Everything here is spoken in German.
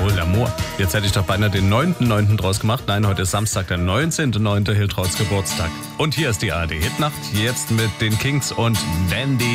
Oh, L'amour. Jetzt hätte ich doch beinahe den 9.9. draus gemacht. Nein, heute ist Samstag, der 19.9. Hiltrauts Geburtstag. Und hier ist die ARD Hitnacht, jetzt mit den Kings und Wendy.